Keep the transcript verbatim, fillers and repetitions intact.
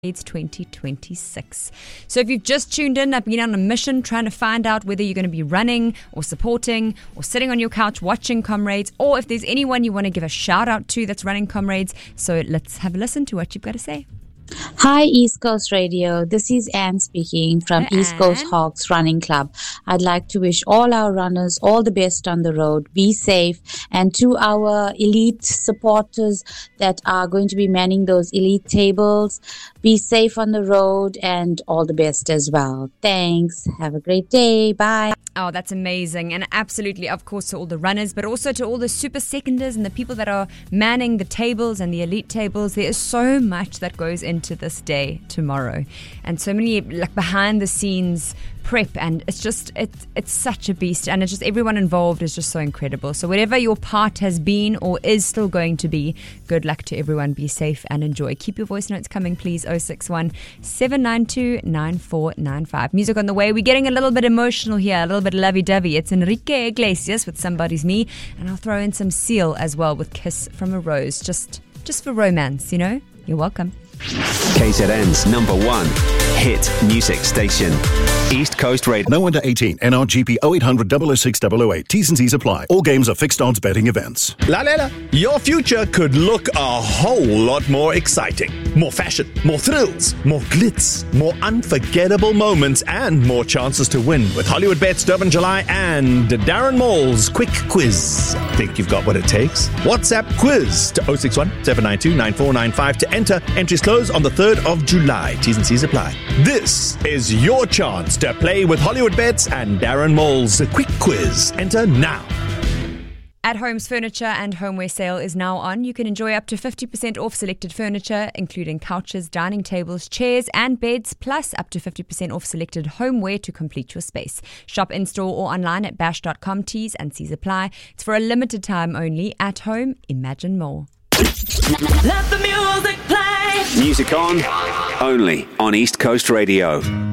It's twenty twenty-six. So if you've just tuned in, I've been on a mission trying to find out whether you're going to be running or supporting or sitting on your couch watching Comrades, or if there's anyone you want to give a shout out to that's running Comrades. So let's have a listen to what you've got to say. Hi, East Coast Radio. This is Anne speaking from Hi, East Coast Anne. Hawks Running Club. I'd like to wish all our runners all the best on the road. Be safe. And to our elite supporters that are going to be manning those elite tables, be safe on the road and all the best as well. Thanks. Have a great day. Bye. Oh, that's amazing. And absolutely, of course, to all the runners, but also to all the super seconders and the people that are manning the tables and the elite tables. There is so much that goes into this day tomorrow, and so many like behind the scenes prep, and it's just it's it's such a beast, and it's just everyone involved is just so incredible. So whatever your part has been or is still going to be, good luck to everyone. Be safe and enjoy. Keep your voice notes coming, please. oh six one, seven nine two, nine four nine five. Music on the way. We're getting a little bit emotional here, a little bit lovey-dovey. It's Enrique Iglesias with Somebody's Me, and I'll throw in some Seal as well with Kiss from a Rose, just just for romance, you know. You're welcome. K Z N's number one hit music station, East Coast Radio. No under eighteen. N R G P oh eight hundred, double oh six, double oh eight. T's and C's apply. All games are fixed odds betting events. La la la. Your future could look a whole lot more exciting. More fashion, more thrills, more glitz, more unforgettable moments, and more chances to win with Hollywood Bets, Durban July, and Darren Mall's Quick Quiz. Think you've got what it takes? WhatsApp quiz to oh six one, seven nine two, nine four nine five to enter. Entries close on the third of July. T's and C's apply. This is your chance to play with Hollywood Bets and Darren Mall's Quick Quiz. Enter now. At Home's Furniture and Homeware sale is now on. You can enjoy up to fifty percent off selected furniture, including couches, dining tables, chairs and beds, plus up to fifty percent off selected homeware to complete your space. Shop in-store or online at bash dot com. T's and C's apply. It's for a limited time only. At Home, imagine more. Let the music play. Music on, only on East Coast Radio.